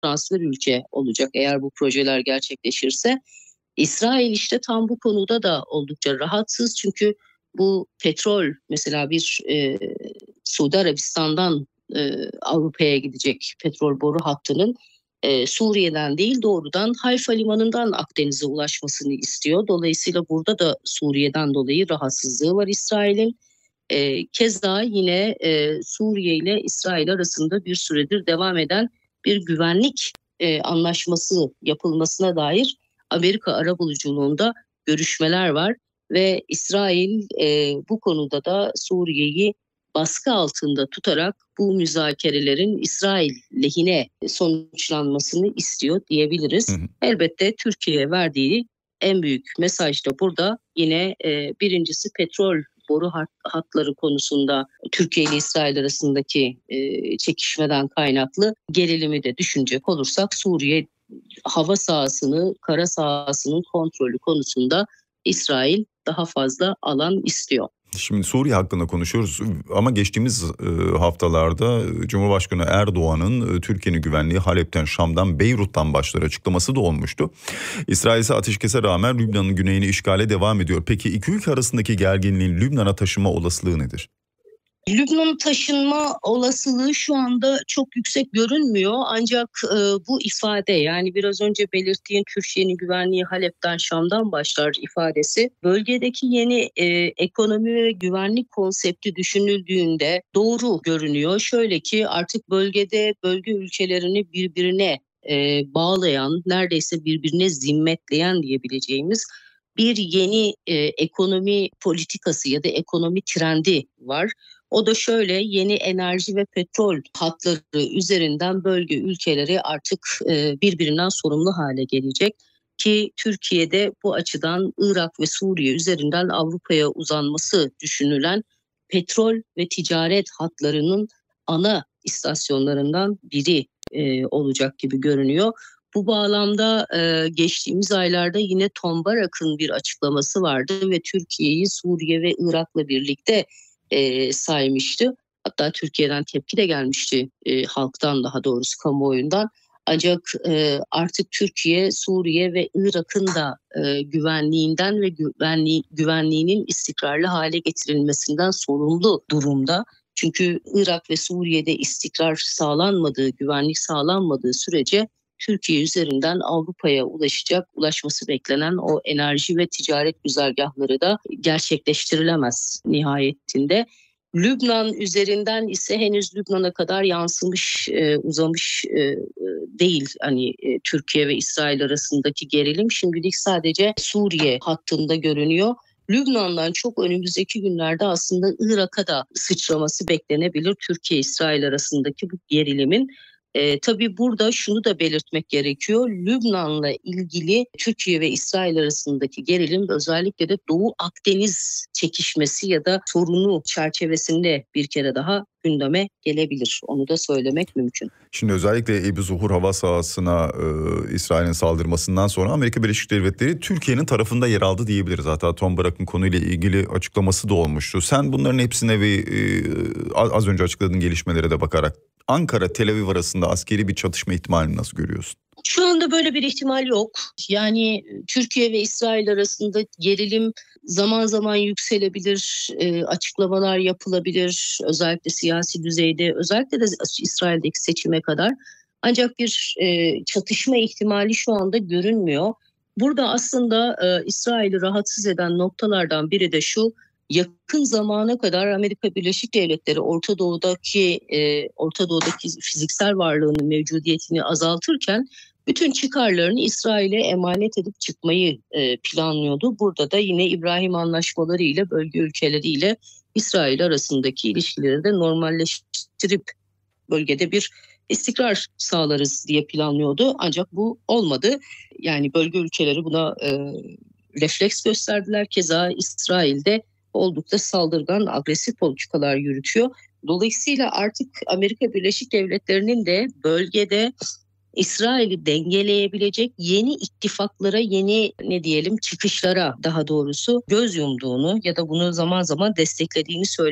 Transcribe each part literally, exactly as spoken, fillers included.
transfer ülke olacak eğer bu projeler gerçekleşirse. İsrail işte tam bu konuda da oldukça rahatsız çünkü bu petrol mesela bir e, Suudi Arabistan'dan e, Avrupa'ya gidecek petrol boru hattının e, Suriye'den değil doğrudan Hayfa limanından Akdeniz'e ulaşmasını istiyor. Dolayısıyla burada da Suriye'den dolayı rahatsızlığı var İsrail'in. E, keza yine e, Suriye ile İsrail arasında bir süredir devam eden bir güvenlik e, anlaşması yapılmasına dair Amerika arabuluculuğunda görüşmeler var ve İsrail e, bu konuda da Suriye'yi baskı altında tutarak bu müzakerelerin İsrail lehine sonuçlanmasını istiyor diyebiliriz. Hı hı. Elbette Türkiye'ye verdiği en büyük mesaj da burada yine e, birincisi petrol boru hat, hatları konusunda Türkiye ile İsrail arasındaki e, çekişmeden kaynaklı gerilimi de düşünecek olursak Suriye hava sahasını, kara sahasının kontrolü konusunda İsrail daha fazla alan istiyor. Şimdi Suriye hakkında konuşuyoruz ama geçtiğimiz haftalarda Cumhurbaşkanı Erdoğan'ın Türkiye'nin güvenliği Halep'ten, Şam'dan, Beyrut'tan başlar açıklaması da olmuştu. İsrail ise ateşkese rağmen Lübnan'ın güneyini işgale devam ediyor. Peki iki ülke arasındaki gerginliğin Lübnan'a taşıma olasılığı nedir? Lübnan'ın taşınma olasılığı şu anda çok yüksek görünmüyor ancak e, bu ifade yani biraz önce belirttiğin Türkiye'nin güvenliği Halep'ten Şam'dan başlar ifadesi bölgedeki yeni e, ekonomi ve güvenlik konsepti düşünüldüğünde doğru görünüyor. Şöyle ki artık bölgede bölge ülkelerini birbirine e, bağlayan neredeyse birbirine zimmetleyen diyebileceğimiz bir yeni e, ekonomi politikası ya da ekonomi trendi var. O da şöyle yeni enerji ve petrol hatları üzerinden bölge ülkeleri artık e, birbirinden sorumlu hale gelecek. Ki Türkiye'de bu açıdan Irak ve Suriye üzerinden Avrupa'ya uzanması düşünülen petrol ve ticaret hatlarının ana istasyonlarından biri e, olacak gibi görünüyor. Bu bağlamda e, geçtiğimiz aylarda yine Tombarak'ın bir açıklaması vardı ve Türkiye'yi Suriye ve Irak'la birlikte e, saymıştı. Hatta Türkiye'den tepki de gelmişti e, halktan daha doğrusu kamuoyundan. Ancak e, artık Türkiye, Suriye ve Irak'ın da e, güvenliğinden ve güvenliği, güvenliğinin istikrarlı hale getirilmesinden sorumlu durumda. Çünkü Irak ve Suriye'de istikrar sağlanmadığı, güvenlik sağlanmadığı sürece Türkiye üzerinden Avrupa'ya ulaşacak, ulaşması beklenen o enerji ve ticaret güzergahları da gerçekleştirilemez nihayetinde. Lübnan üzerinden ise henüz Lübnan'a kadar yansımış, e, uzamış e, değil. Hani e, Türkiye ve İsrail arasındaki gerilim şimdilik sadece Suriye hattında görünüyor. Lübnan'dan çok önümüzdeki günlerde aslında Irak'a da sıçraması beklenebilir Türkiye-İsrail arasındaki bu gerilimin. E, tabii burada şunu da belirtmek gerekiyor. Lübnan'la ilgili Türkiye ve İsrail arasındaki gerilim özellikle de Doğu Akdeniz çekişmesi ya da sorunu çerçevesinde bir kere daha gündeme gelebilir. Onu da söylemek mümkün. Şimdi özellikle Ebu Zuhur hava sahasına e, İsrail'in saldırmasından sonra Amerika Birleşik Devletleri Türkiye'nin tarafında yer aldı diyebiliriz. Hatta Tombarak'ın konuyla ilgili açıklaması da olmuştu. Sen bunların hepsine ve e, az önce açıkladığın gelişmelere de bakarak Ankara Tel Aviv arasında askeri bir çatışma ihtimalini nasıl görüyorsun? Şu anda böyle bir ihtimal yok. Yani Türkiye ve İsrail arasında gerilim zaman zaman yükselebilir, e, açıklamalar yapılabilir. Özellikle siyasi düzeyde, özellikle de İsrail'deki seçime kadar. Ancak bir e, çatışma ihtimali şu anda görünmüyor. Burada aslında e, İsrail'i rahatsız eden noktalardan biri de şu. Yakın zamana kadar Amerika Birleşik Devletleri Orta Doğu'daki e, Orta Doğu'daki fiziksel varlığının mevcudiyetini azaltırken bütün çıkarlarını İsrail'e emanet edip çıkmayı e, planlıyordu. Burada da yine İbrahim Anlaşmaları ile bölge ülkeleriyle İsrail arasındaki ilişkileri de normalleştirip bölgede bir istikrar sağlarız diye planlıyordu. Ancak bu olmadı. Yani bölge ülkeleri buna e, refleks gösterdiler. Keza İsrail'de oldukça saldırgan, agresif politikalar yürütüyor. Dolayısıyla artık Amerika Birleşik Devletleri'nin de bölgede İsrail'i dengeleyebilecek yeni ittifaklara, yeni ne diyelim çıkışlara daha doğrusu göz yumduğunu ya da bunu zaman zaman desteklediğini söylemek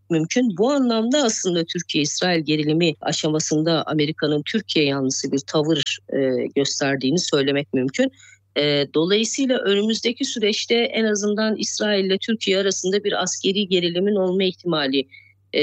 mümkün. Bu anlamda aslında Türkiye-İsrail gerilimi aşamasında Amerika'nın Türkiye yanlısı bir tavır e, gösterdiğini söylemek mümkün. E, dolayısıyla önümüzdeki süreçte en azından İsrail ile Türkiye arasında bir askeri gerilimin olma ihtimali e,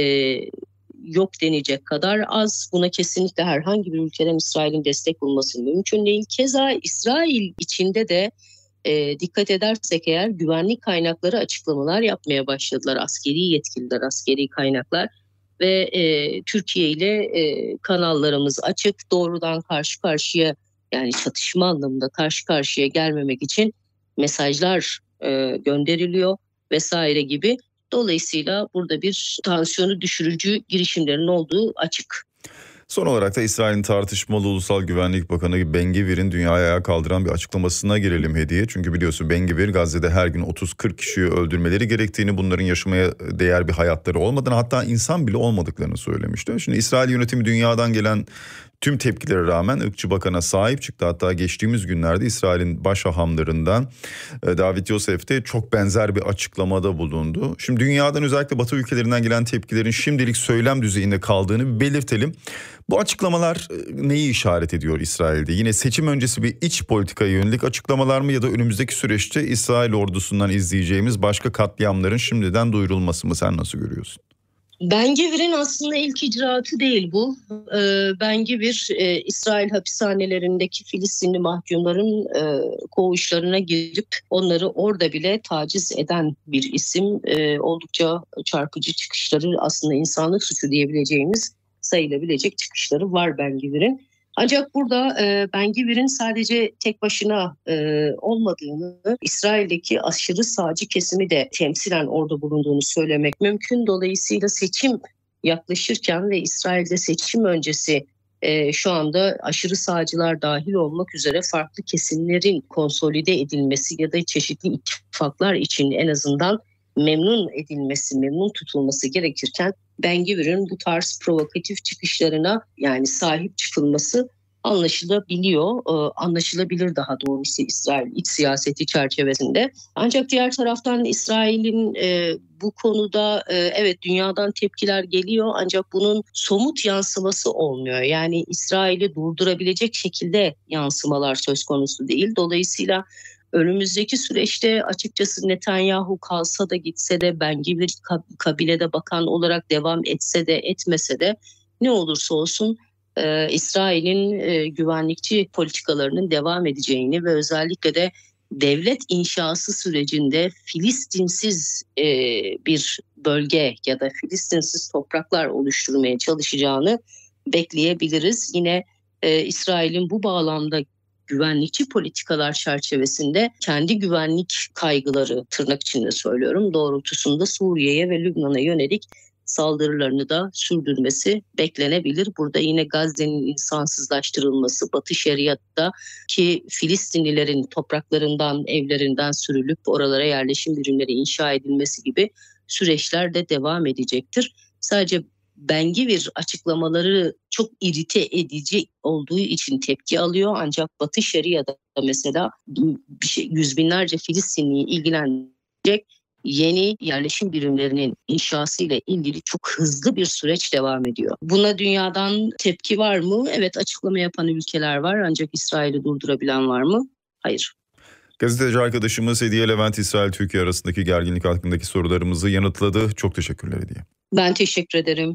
yok denecek kadar az. Buna kesinlikle herhangi bir ülkeden İsrail'in destek bulması mümkün değil. Keza İsrail içinde de e, dikkat edersek eğer güvenlik kaynakları açıklamalar yapmaya başladılar. Askeri yetkililer, askeri kaynaklar ve e, Türkiye ile e, kanallarımız açık, doğrudan karşı karşıya, yani çatışma anlamında karşı karşıya gelmemek için mesajlar e, gönderiliyor vesaire gibi. Dolayısıyla burada bir tansiyonu düşürücü girişimlerin olduğu açık. Son olarak da İsrail'in tartışmalı Ulusal Güvenlik Bakanı Ben-Gvir'in dünyaya ayağa kaldıran bir açıklamasına girelim Hediye. Çünkü biliyorsun Ben-Gvir Gazze'de her gün otuz kırk kişiyi öldürmeleri gerektiğini, bunların yaşamaya değer bir hayatları olmadığını, hatta insan bile olmadıklarını söylemişti. Şimdi İsrail yönetimi dünyadan gelen tüm tepkilere rağmen ırkçı bakana sahip çıktı. Hatta geçtiğimiz günlerde İsrail'in baş hahamlarından David Yosef de çok benzer bir açıklamada bulundu. Şimdi dünyadan, özellikle Batı ülkelerinden gelen tepkilerin şimdilik söylem düzeyinde kaldığını belirtelim. Bu açıklamalar neyi işaret ediyor İsrail'de? Yine seçim öncesi bir iç politikaya yönelik açıklamalar mı, ya da önümüzdeki süreçte İsrail ordusundan izleyeceğimiz başka katliamların şimdiden duyurulması mı? Sen nasıl görüyorsun? Ben-Gvir'in aslında ilk icraatı değil bu. Ee, Ben-Gvir e, İsrail hapishanelerindeki Filistinli mahkumların e, koğuşlarına girip onları orada bile taciz eden bir isim. E, oldukça çarpıcı çıkışları, aslında insanlık suçu diyebileceğimiz sayılabilecek çıkışları var Ben-Gvir'in. Ancak burada e, Ben-Gvir'in sadece tek başına e, olmadığını, İsrail'deki aşırı sağcı kesimi de temsilen orada bulunduğunu söylemek mümkün. Dolayısıyla seçim yaklaşırken ve İsrail'de seçim öncesi e, şu anda aşırı sağcılar dahil olmak üzere farklı kesimlerin konsolide edilmesi ya da çeşitli ittifaklar için en azından memnun edilmesi, memnun tutulması gerekirken Ben-Gvir'in bu tarz provokatif çıkışlarına yani sahip çıkılması anlaşılabiliyor. Ee, anlaşılabilir daha doğrusu İsrail iç siyaseti çerçevesinde. Ancak diğer taraftan İsrail'in e, bu konuda e, evet dünyadan tepkiler geliyor, ancak bunun somut yansıması olmuyor. Yani İsrail'i durdurabilecek şekilde yansımalar söz konusu değil. Dolayısıyla önümüzdeki süreçte açıkçası Netanyahu kalsa da gitse de, Ben-Gvir kabilede bakan olarak devam etse de etmese de, ne olursa olsun e, İsrail'in e, güvenlikçi politikalarının devam edeceğini ve özellikle de devlet inşası sürecinde Filistinsiz e, bir bölge ya da Filistinsiz topraklar oluşturmaya çalışacağını bekleyebiliriz. Yine e, İsrail'in bu bağlamda güvenlikçi politikalar çerçevesinde kendi güvenlik kaygıları, tırnak içinde söylüyorum, doğrultusunda Suriye'ye ve Lübnan'a yönelik saldırılarını da sürdürmesi beklenebilir. Burada yine Gazze'nin insansızlaştırılması, Batı Şeriat'ta ki Filistinlilerin topraklarından, evlerinden sürülüp oralara yerleşim birimleri inşa edilmesi gibi süreçler de devam edecektir. Sadece Ben-Gvir açıklamaları çok irite edici olduğu için tepki alıyor. Ancak Batı Şeria'da mesela bir şey, yüz binlerce Filistinliyi ilgilendirecek yeni yerleşim birimlerinin inşası ile ilgili çok hızlı bir süreç devam ediyor. Buna dünyadan tepki var mı? Evet, açıklama yapan ülkeler var, ancak İsrail'i durdurabilen var mı? Hayır. Gazeteci arkadaşımız Hediye Levent, İsrail-Türkiye arasındaki gerginlik hakkındaki sorularımızı yanıtladı. Çok teşekkürler Hediye. Ben teşekkür ederim.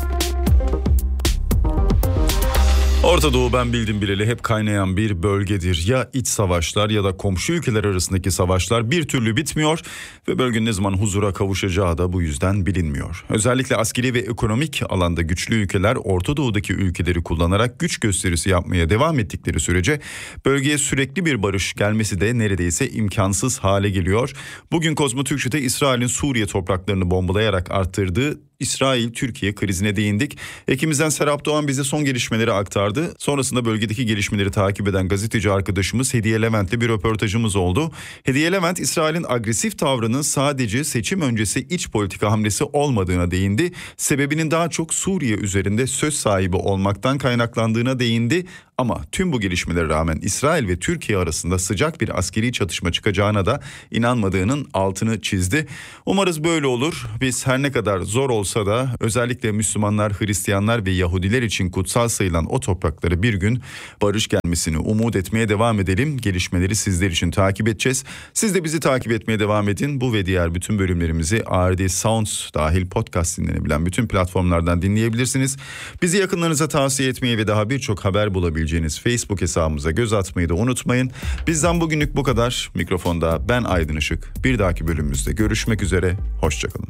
Orta Doğu ben bildim bileli hep kaynayan bir bölgedir. Ya iç savaşlar ya da komşu ülkeler arasındaki savaşlar bir türlü bitmiyor ve bölgenin ne zaman huzura kavuşacağı da bu yüzden bilinmiyor. Özellikle askeri ve ekonomik alanda güçlü ülkeler Orta Doğu'daki ülkeleri kullanarak güç gösterisi yapmaya devam ettikleri sürece bölgeye sürekli bir barış gelmesi de neredeyse imkansız hale geliyor. Bugün Kozmo Türkçe'de İsrail'in Suriye topraklarını bombalayarak arttırdığı İsrail-Türkiye krizine değindik. Ekimizden Serap Doğan bize son gelişmeleri aktardı. Sonrasında bölgedeki gelişmeleri takip eden gazeteci arkadaşımız Hediye Levent'le bir röportajımız oldu. Hediye Levent, İsrail'in agresif tavrının sadece seçim öncesi iç politika hamlesi olmadığına değindi. Sebebinin daha çok Suriye üzerinde söz sahibi olmaktan kaynaklandığına değindi. Ama tüm bu gelişmelere rağmen İsrail ve Türkiye arasında sıcak bir askeri çatışma çıkacağına da inanmadığının altını çizdi. Umarız böyle olur. Biz her ne kadar zor olsa olsa da özellikle Müslümanlar, Hristiyanlar ve Yahudiler için kutsal sayılan o topraklara bir gün barış gelmesini umut etmeye devam edelim. Gelişmeleri sizler için takip edeceğiz. Siz de bizi takip etmeye devam edin. Bu ve diğer bütün bölümlerimizi A R D Sounds dahil podcast dinlenebilen bütün platformlardan dinleyebilirsiniz. Bizi yakınlarınıza tavsiye etmeyi ve daha birçok haber bulabileceğiniz Facebook hesabımıza göz atmayı da unutmayın. Bizden bugünlük bu kadar. Mikrofonda ben Aydın Işık. Bir dahaki bölümümüzde görüşmek üzere. Hoşçakalın.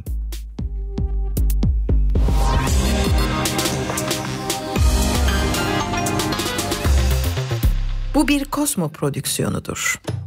Bu bir Kozmo prodüksiyonudur.